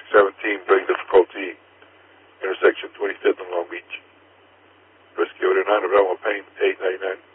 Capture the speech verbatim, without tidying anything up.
seventeen, Big Difficulty, intersection twenty-fifth and Long Beach. Rescue order nine, Avalon Payne, eight ninety-nine.